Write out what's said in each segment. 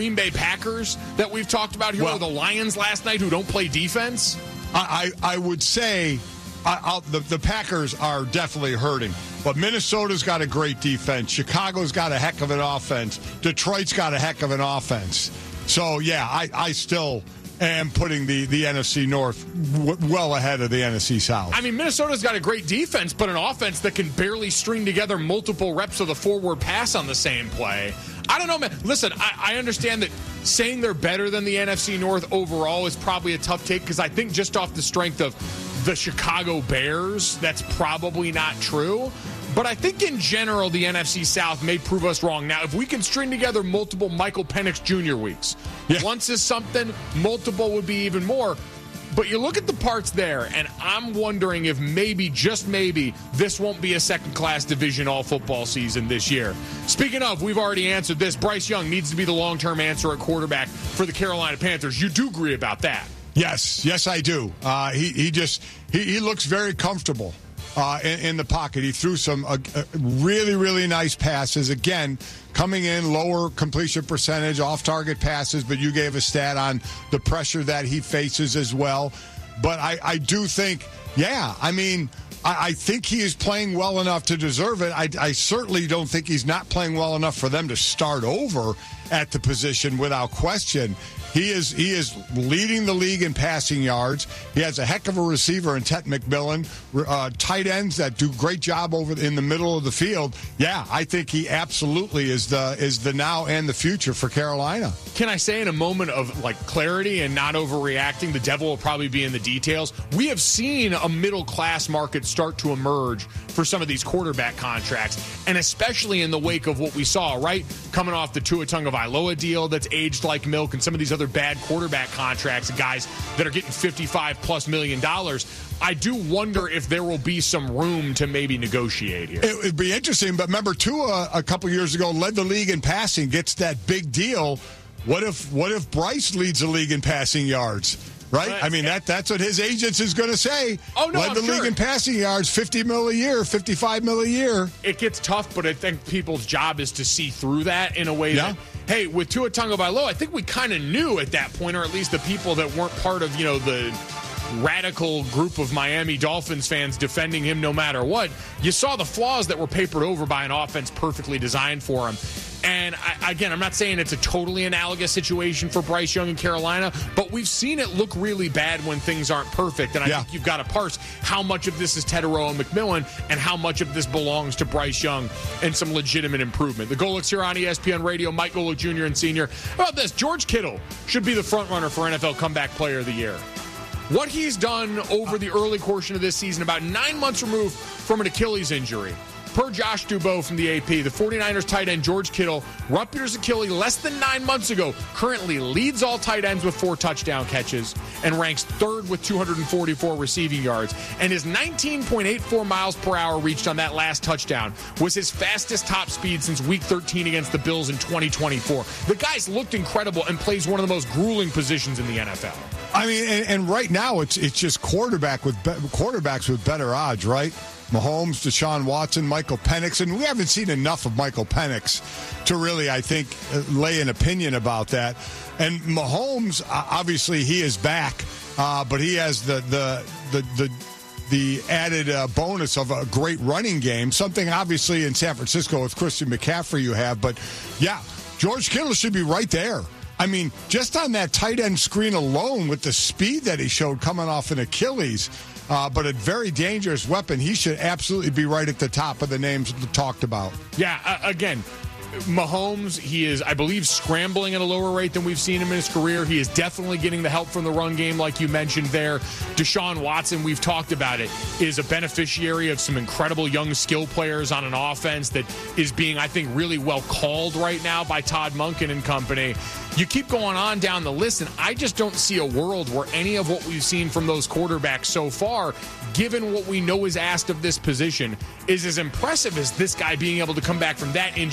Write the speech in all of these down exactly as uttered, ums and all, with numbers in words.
Green Bay Packers that we've talked about here, well, or the Lions last night who don't play defense? I, I, I would say I, I'll, the, the Packers are definitely hurting. But Minnesota's got a great defense. Chicago's got a heck of an offense. Detroit's got a heck of an offense. So, yeah, I, I still am putting the, the N F C North w- well ahead of the N F C South. I mean, Minnesota's got a great defense, but an offense that can barely string together multiple reps of the forward pass on the same play. I don't know, man. Listen, I, I understand that saying they're better than the N F C North overall is probably a tough take because I think just off the strength of the Chicago Bears, that's probably not true. But I think in general, the N F C South may prove us wrong. Now, if we can string together multiple Michael Penix Junior weeks, yeah. once is something, multiple would be even more. But you look at the parts there, and I'm wondering if maybe, just maybe, this won't be a second-class division all football season this year. Speaking of, we've already answered this. Bryce Young needs to be the long-term answer at quarterback for the Carolina Panthers. You do agree about that? Yes, yes, I do. Uh, he he just he, he looks very comfortable uh, in, in the pocket. He threw some uh, uh, really really nice passes. Again, coming in lower completion percentage, off-target passes. But you gave a stat on the pressure that he faces as well. But I, I do think, yeah, I mean. I think he is playing well enough to deserve it. I, I certainly don't think he's not playing well enough for them to start over at the position without question. He is he is leading the league in passing yards. He has a heck of a receiver in Ted McMillan. Uh, tight ends that do great job over in the middle of the field. Yeah, I think he absolutely is the is the now and the future for Carolina. Can I say in a moment of like clarity and not overreacting, the devil will probably be in the details. We have seen a middle class market start to emerge for some of these quarterback contracts, and especially in the wake of what we saw, right? Coming off the Tua Tagovailoa deal that's aged like milk, and some of these other bad quarterback contracts, guys that are getting fifty-five plus million dollars. I do wonder if there will be some room to maybe negotiate here. It would be interesting, but remember Tua a couple years ago led the league in passing, gets that big deal. What if what if Bryce leads the league in passing yards? Right? But, I mean, that that's what his agents is going to say. Oh, no, Led I'm the sure. league in passing yards, fifty mil a year, fifty-five mil a year. It gets tough, but I think people's job is to see through that in a way yeah. that, hey, with Tua Tagovailoa, I think we kind of knew at that point, or at least the people that weren't part of, you know, the radical group of Miami Dolphins fans defending him no matter what. You saw the flaws that were papered over by an offense perfectly designed for him. And, I, again, I'm not saying it's a totally analogous situation for Bryce Young in Carolina, but we've seen it look really bad when things aren't perfect. And I yeah. think you've got to parse how much of this is Teterow and McMillan and how much of this belongs to Bryce Young and some legitimate improvement. The Golics here on E S P N Radio, Mike Golic Junior and Senior How about this? George Kittle should be the front runner for N F L Comeback Player of the Year. What he's done over the early portion of this season, about nine months removed from an Achilles injury. Per Josh Dubow from the A P, the 49ers tight end George Kittle ruptured his Achilles less than nine months ago, currently leads all tight ends with four touchdown catches and ranks third with two hundred forty-four receiving yards. And his nineteen point eight four miles per hour reached on that last touchdown was his fastest top speed since week thirteen against the Bills in twenty twenty-four. The guy's looked incredible and plays one of the most grueling positions in the N F L. I mean, and, and right now it's it's just quarterback with be- quarterbacks with better odds, right? Mahomes, Deshaun Watson, Michael Penix, and we haven't seen enough of Michael Penix to really, I think, lay an opinion about that. And Mahomes, obviously, he is back, uh, but he has the the the the, the added uh, bonus of a great running game. Something obviously in San Francisco with Christian McCaffrey you have, but yeah, George Kittle should be right there. I mean, just on that tight end screen alone with the speed that he showed coming off an Achilles, uh, but a very dangerous weapon, he should absolutely be right at the top of the names talked about. Yeah, uh, again, Mahomes, he is, I believe, scrambling at a lower rate than we've seen him in his career. He is definitely getting the help from the run game, like you mentioned there. Deshaun Watson, we've talked about it, is a beneficiary of some incredible young skill players on an offense that is being, I think, really well called right now by Todd Monken and company. You keep going on down the list, and I just don't see a world where any of what we've seen from those quarterbacks so far, given what we know is asked of this position, is as impressive as this guy being able to come back from that injury. Modern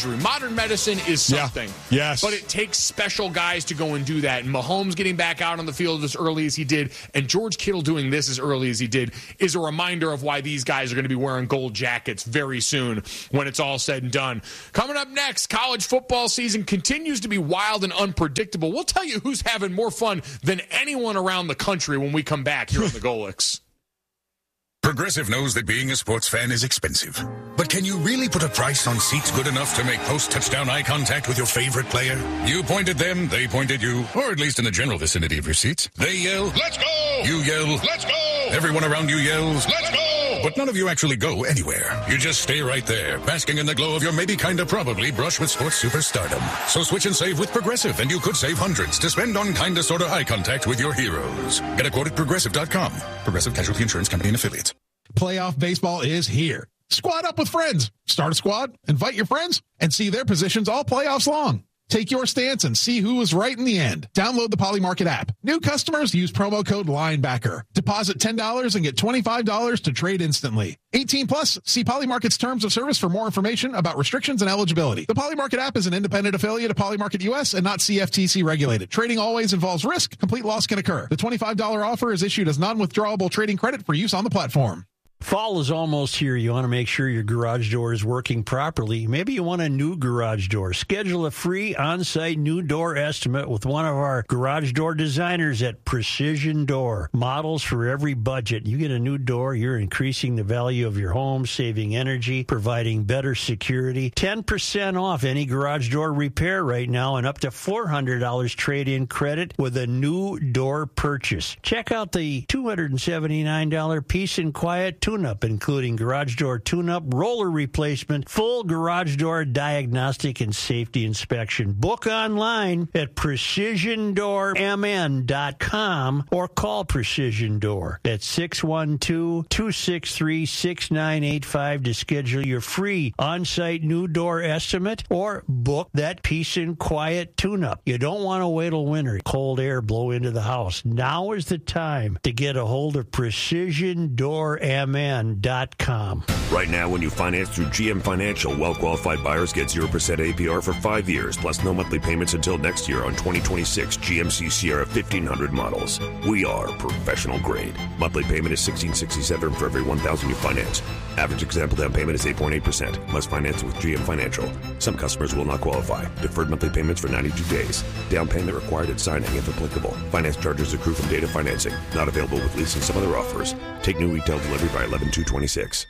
modern medicine is something. Yeah. Yes. But it takes special guys to go and do that. And Mahomes getting back out on the field as early as he did, and George Kittle doing this as early as he did, is a reminder of why these guys are going to be wearing gold jackets very soon when it's all said and done. Coming up next, college football season continues to be wild and unpredictable. We'll tell you who's having more fun than anyone around the country when we come back here on the Golics. Progressive knows that being a sports fan is expensive. But can you really put a price on seats good enough to make post-touchdown eye contact with your favorite player? You point at them, they point at you, or at least in the general vicinity of your seats. They yell, "Let's go!" You yell, "Let's go!" Everyone around you yells, "Let's go!" But none of you actually go anywhere. You just stay right there, basking in the glow of your maybe kinda probably brush with sports superstardom. So switch and save with Progressive, and you could save hundreds to spend on kinda sorta eye contact with your heroes. Get a quote at Progressive dot com. Progressive Casualty Insurance Company and Affiliates. Playoff baseball is here. Squad up with friends. Start a squad, invite your friends, and see their positions all playoffs long. Take your stance and see who was right in the end. Download the Polymarket app. New customers use promo code LINEBACKER. Deposit ten dollars and get twenty-five dollars to trade instantly. eighteen plus. See Polymarket's terms of service for more information about restrictions and eligibility. The Polymarket app is an independent affiliate of Polymarket U S and not C F T C regulated. Trading always involves risk. Complete loss can occur. The twenty-five dollars offer is issued as non-withdrawable trading credit for use on the platform. Fall is almost here. You want to make sure your garage door is working properly. Maybe you want a new garage door. Schedule a free on-site new door estimate with one of our garage door designers at Precision Door. Models for every budget. You get a new door, you're increasing the value of your home, saving energy, providing better security. ten percent off any garage door repair right now and up to four hundred dollars trade-in credit with a new door purchase. Check out the two hundred seventy-nine dollars Peace and Quiet tune-up, including garage door tune-up, roller replacement, full garage door diagnostic and safety inspection. Book online at precision door m n dot com or call Precision Door at six one two, two six three, six nine eight five to schedule your free on-site new door estimate or book that Peace and Quiet tune-up. You don't want to wait till winter, cold air blow into the house. Now is the time to get a hold of Precision Door M N dot com. Right now, when you finance through G M Financial, well-qualified buyers get zero percent A P R for five years, plus no monthly payments until next year on twenty twenty-six G M C Sierra fifteen hundred models. We are professional grade. Monthly payment is sixteen sixty-seven for every one thousand you finance. Average example down payment is eight point eight percent. Must finance with G M Financial. Some customers will not qualify. Deferred monthly payments for ninety-two days. Down payment required at signing if applicable. Finance charges accrue from data financing. Not available with lease and some other offers. Take new retail delivery by eleven two twenty-six.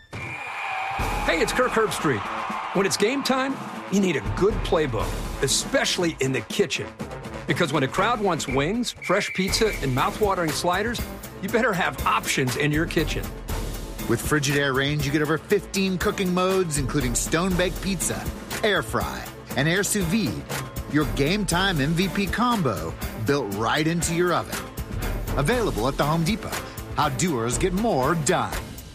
Hey, it's Kirk Herbstreit. When it's game time, you need a good playbook, especially in the kitchen. Because when a crowd wants wings, fresh pizza, and mouthwatering sliders, you better have options in your kitchen. With Frigidaire range, you get over fifteen cooking modes, including stone-baked pizza, air fry, and air sous vide. Your game time M V P combo built right into your oven. Available at the Home Depot. How doers get more done.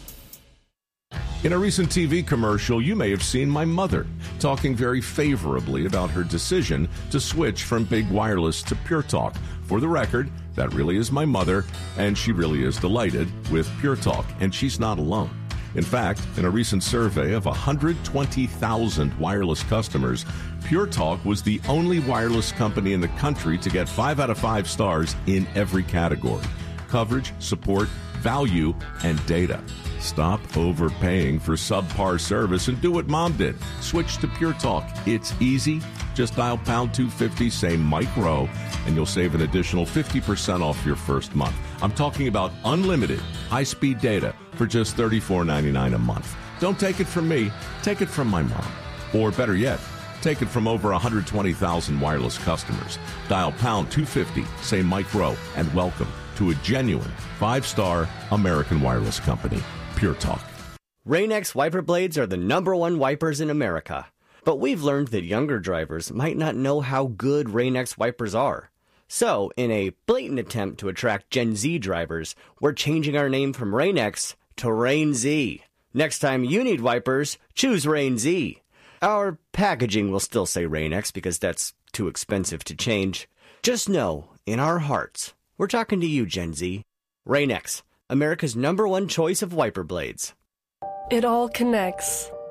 In a recent T V commercial, you may have seen my mother talking very favorably about her decision to switch from Big Wireless to Pure Talk. For the record, that really is my mother, and she really is delighted with Pure Talk, and she's not alone. In fact, in a recent survey of one hundred twenty thousand wireless customers, Pure Talk was the only wireless company in the country to get five out of five stars in every category: coverage, support, value, and data. Stop overpaying for subpar service and do what Mom did. Switch to Pure Talk. It's easy. Just dial pound two fifty, say Mike Rowe, and you'll save an additional fifty percent off your first month. I'm talking about unlimited high-speed data for just thirty-four ninety-nine a month. Don't take it from me. Take it from my mom. Or better yet, take it from over one hundred twenty thousand wireless customers. Dial pound two fifty, say Mike Rowe, and welcome to a genuine five-star American wireless company. Pure Talk. Rain-X wiper blades are the number one wipers in America. But we've learned that younger drivers might not know how good Rain-X wipers are. So, in a blatant attempt to attract Gen Z drivers, we're changing our name from Rain-X to Rain-Z. Next time you need wipers, choose Rain-Z. Our packaging will still say Rain-X because that's too expensive to change. Just know, in our hearts, we're talking to you, Gen Z. Rain-X, America's number one choice of wiper blades. It all connects.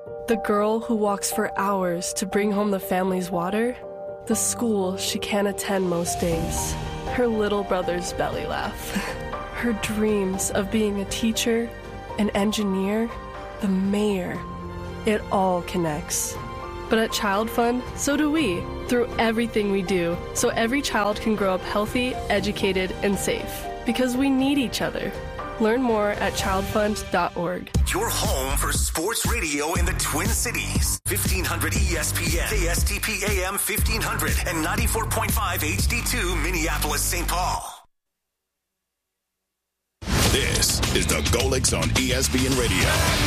The girl who walks for hours to bring home the family's water. The school she can't attend most days. Her little brother's belly laugh. Her dreams of being a teacher, an engineer, the mayor. It all connects. But at Child Fund, so do we, through everything we do, so every child can grow up healthy, educated, and safe. Because we need each other. Learn more at child fund dot org. Your home for sports radio in the Twin Cities. fifteen hundred E S P N, K S T P A M fifteen hundred, and ninety-four point five H D two Minneapolis, Saint Paul. This is the Golix on E S P N Radio.